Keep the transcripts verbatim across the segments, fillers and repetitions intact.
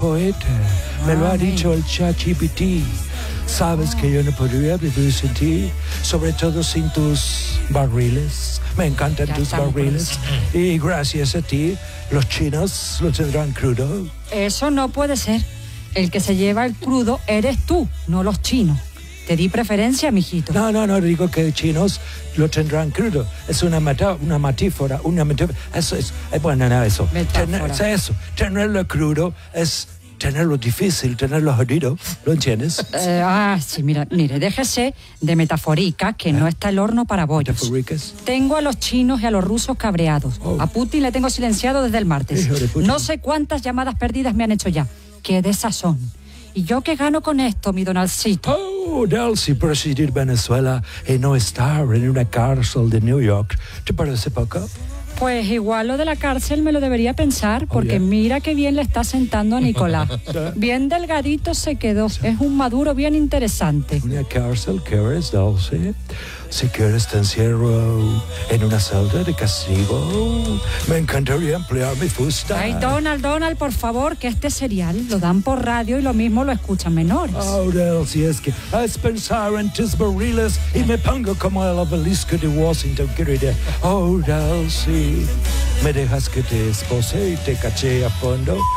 poeta. Me lo ha dicho el ChatGPT. Sabes que yo no podría vivir sin ti, sobre todo sin tus barriles. Me encantan Ya tus estamos barriles. Y gracias a ti, los chinos lo tendrán crudo. Eso no puede ser. El que se lleva el crudo eres tú, no los chinos. Te di preferencia, mijito. No, no, no digo que chinos lo tendrán crudo. Es una meta, una metáfora, una metáfora. Eso es, eh, bueno, no, eso. Tener, es eso. Tenerlo crudo es tenerlo difícil, tenerlo jodido. ¿Lo entiendes? Eh, ah, sí, mira, mire, déjese de metaforica, que ¿Eh? no está el horno para bollos. ¿Metafóricas? Tengo a los chinos y a los rusos cabreados. Oh. A Putin le tengo silenciado desde el martes. No sé cuántas llamadas perdidas me han hecho ya. Qué desazón. ¿Y yo qué gano con esto, mi Donaldcito? Oh, Delcy, presidir Venezuela y no estar en una cárcel de New York. ¿Te parece poco? Pues igual lo de la cárcel me lo debería pensar, porque oh, yeah. mira qué bien le está sentando a Nicolás. Bien delgadito se quedó. Es un Maduro bien interesante. ¿Una cárcel quieres, Delcy? Si quieres te encierro en una celda de castigo. Me encantaría emplear mi fusta. Ay, Donald, Donald, por favor, que este serial lo dan por radio y lo mismo lo escuchan menores. Oh, Delcy, es que es pensar en tus barriles y me pongo como el obelisco de Washington, querida. Oh, Delcy, ¿me dejas que te espose y te caché a fondo? Eh,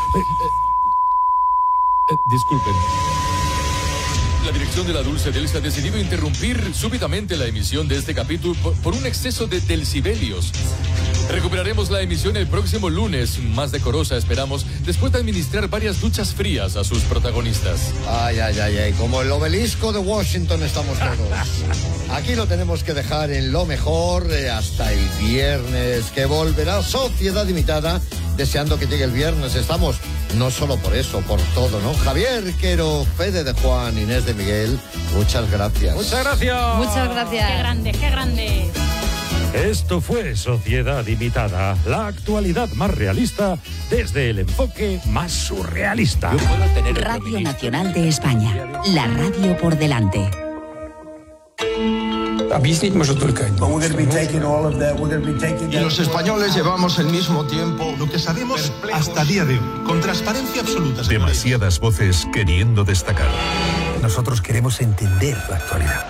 eh, disculpen. La dirección de la Dulce Delcy ha decidido interrumpir súbitamente la emisión de este capítulo por, por un exceso de delcibelios. Recuperaremos la emisión el próximo lunes, más decorosa esperamos, después de administrar varias duchas frías a sus protagonistas. Ay, ay, ay, ay, como el obelisco de Washington estamos todos. Aquí lo tenemos que dejar en lo mejor eh, hasta el viernes, que volverá Sociedad Limitada, deseando que llegue el viernes. Estamos no solo por eso, por todo, ¿no? Javier Quero, Fede de Juan, Inés de Miguel, muchas gracias. Muchas gracias. Muchas gracias. Qué grande, qué grande. Esto fue Sociedad Limitada, la actualidad más realista desde el enfoque más surrealista. Radio Nacional de España, la radio por delante. Y los españoles llevamos el mismo tiempo. Lo que sabemos hasta día de hoy, con transparencia absoluta. Demasiadas voces queriendo destacar. Nosotros queremos entender la actualidad.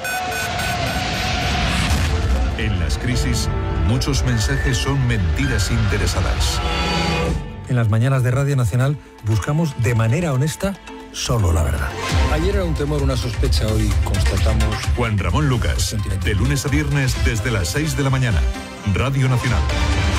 En las crisis, muchos mensajes son mentiras interesadas. En las mañanas de Radio Nacional buscamos de manera honesta solo la verdad. Ayer era un temor, una sospecha, hoy constatamos... Juan Ramón Lucas, de lunes a viernes desde las seis de la mañana. Radio Nacional.